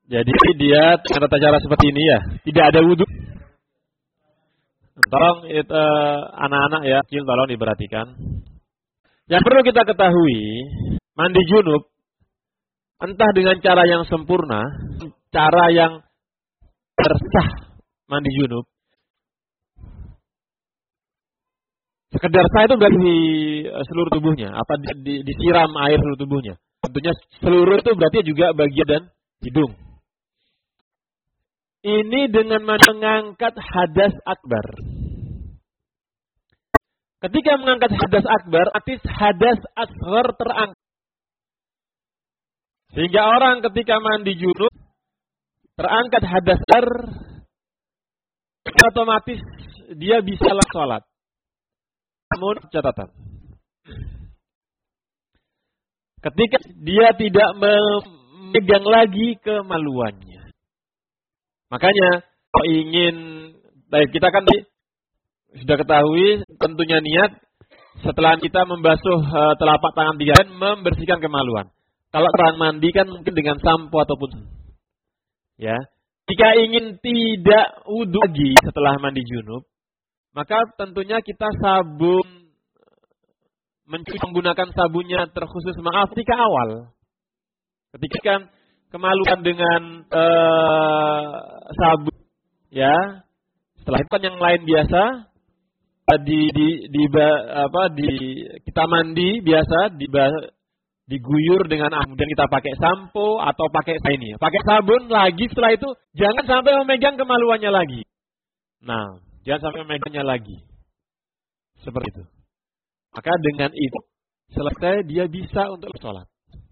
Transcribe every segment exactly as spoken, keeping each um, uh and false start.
Jadi dia dengan tata cara seperti ini ya, tidak ada wudhu. Tolong itu, anak-anak ya, kecil tolong diperhatikan. Yang perlu kita ketahui, mandi junub, entah dengan cara yang sempurna, cara yang tersah mandi junub. Sekedar sah itu berarti di seluruh tubuhnya, apa di, di, disiram air seluruh tubuhnya. Tentunya seluruh itu berarti juga bagian dan hidung. Ini dengan mengangkat hadas akbar. Ketika mengangkat hadas akbar, artis hadas asghar terangkat. Sehingga orang ketika mandi junub terangkat hadas asghar, otomatis dia bisa sholat. Namun catatan, ketika dia tidak memegang lagi kemaluannya, makanya kalau ingin, baik kita kan sudah ketahui tentunya niat setelah kita membasuh uh, telapak tangan tiga dan membersihkan kemaluan. Kalau orang mandi kan mungkin dengan sampo ataupun ya. Jika ingin tidak wudu lagi setelah mandi junub, maka tentunya kita sabun, mencuci menggunakan sabunnya terkhusus maaf ketika awal. Ketika kan kemaluan dengan uh, sabun, ya. Setelah itu kan yang lain biasa di di di apa di kita mandi biasa di diguyur dengan air, kemudian kita pakai sampo atau pakai ini, pakai sabun lagi. Setelah itu jangan sampai memegang kemaluannya lagi. Nah, jangan sampai memegangnya lagi. Seperti itu. Maka dengan itu selesai dia bisa untuk sholat.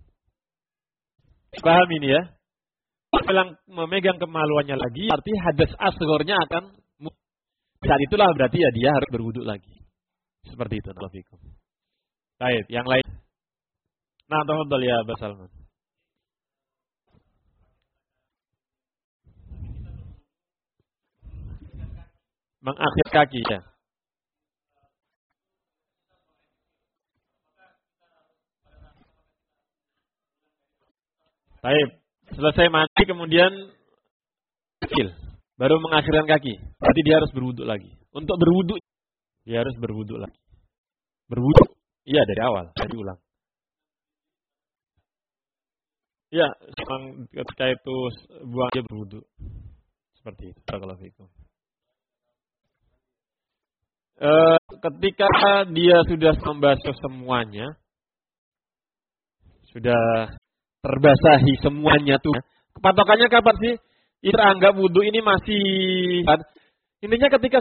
Paham ini ya? Kalau memegang kemaluannya lagi, arti hadas asghornya akan saat itulah berarti ya dia harus berwudu lagi. Seperti itu. Baik, yang lain. Nah, tafadhal ya Abah Salman. Mengakhir kaki ya. Baik, selesai mandi kemudian kecil, baru mengakhirkan kaki. Berarti dia harus berwudu lagi. Untuk berwudu dia harus berwudu lagi. Berwudu, iya dari awal, dari ulang. Ya, memang ketika itu buang dia berwudu. Seperti itu. Barakallahu fikum. E, ketika dia sudah membasuh semuanya, sudah terbasahi semuanya tuh, kepatokannya kapan sih? Ini teranggap wudu ini masih, intinya ketika